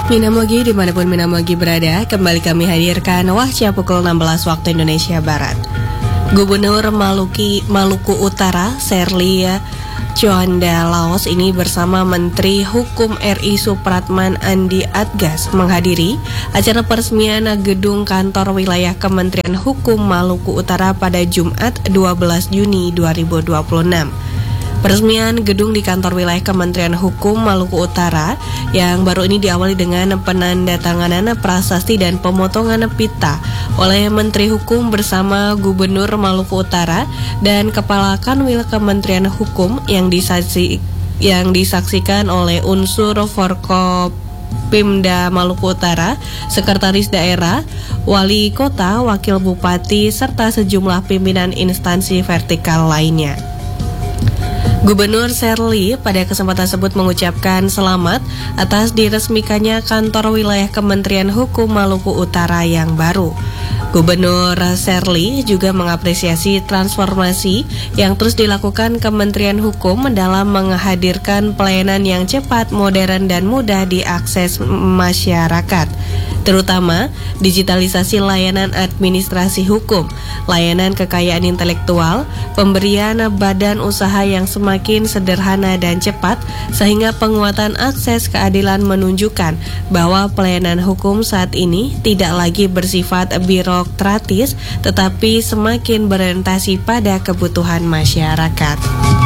Minamogi dimanapun Minamogi berada, kembali kami hadirkan Wahcia pukul 16 waktu Indonesia Barat. Gubernur Maluku Utara, Serli Tjuanda Laos ini bersama Menteri Hukum RI Supratman Andi Adgas menghadiri acara peresmian gedung kantor wilayah Kementerian Hukum Maluku Utara pada Jumat 12 Juni 2026. Peresmian gedung di kantor wilayah Kementerian Hukum Maluku Utara yang baru ini diawali dengan penandatanganan prasasti dan pemotongan pita oleh Menteri Hukum bersama Gubernur Maluku Utara dan Kepala Kanwil Kementerian Hukum yang disaksikan oleh unsur Forkopimda Maluku Utara, Sekretaris Daerah, Wali Kota, Wakil Bupati, serta sejumlah pimpinan instansi vertikal lainnya. Gubernur Serli pada kesempatan tersebut mengucapkan selamat atas diresmikannya kantor wilayah Kementerian Hukum Maluku Utara yang baru. Gubernur Serli juga mengapresiasi transformasi yang terus dilakukan Kementerian Hukum dalam menghadirkan pelayanan yang cepat, modern, dan mudah diakses masyarakat, terutama digitalisasi layanan administrasi hukum, layanan kekayaan intelektual, pemberian badan usaha yang semakin sederhana dan cepat, sehingga penguatan akses keadilan menunjukkan bahwa pelayanan hukum saat ini tidak lagi bersifat birokratis, tetapi semakin berorientasi pada kebutuhan masyarakat.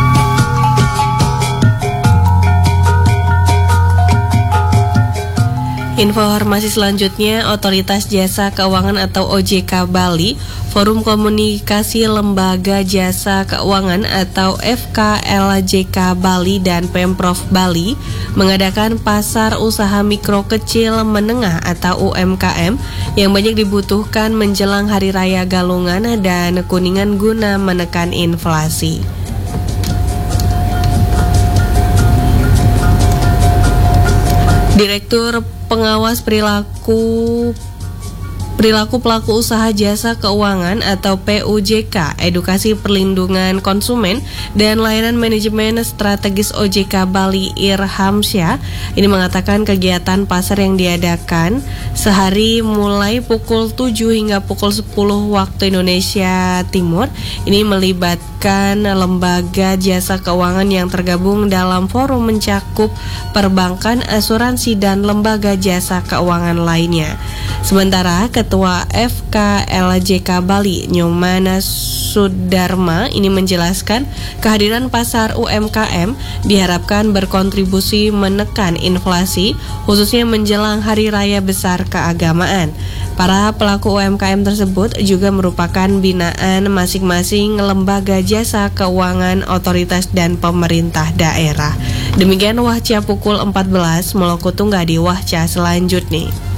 Informasi selanjutnya, Otoritas Jasa Keuangan atau OJK Bali, Forum Komunikasi Lembaga Jasa Keuangan atau FKLJK Bali dan Pemprov Bali mengadakan pasar usaha mikro kecil menengah atau UMKM yang banyak dibutuhkan menjelang Hari Raya Galungan dan Kuningan guna menekan inflasi. Direktur Pengawas Perilaku Pelaku Usaha Jasa Keuangan atau PUJK, Edukasi Perlindungan Konsumen dan Layanan Manajemen Strategis OJK Bali Irhamsyah ini mengatakan kegiatan pasar yang diadakan sehari mulai pukul 7 hingga pukul 10 waktu Indonesia Timur ini melibatkan lembaga jasa keuangan yang tergabung dalam forum mencakup perbankan, asuransi, dan lembaga jasa keuangan lainnya. Sementara Ketua FKLJK Bali, Nyoman Sudarma, ini menjelaskan kehadiran pasar UMKM diharapkan berkontribusi menekan inflasi, khususnya menjelang Hari Raya Besar Keagamaan. Para pelaku UMKM tersebut juga merupakan binaan masing-masing lembaga jasa keuangan, otoritas, dan pemerintah daerah. Demikian Wahcia pukul 14, Moloku Tunggal di Wahcia selanjutnya.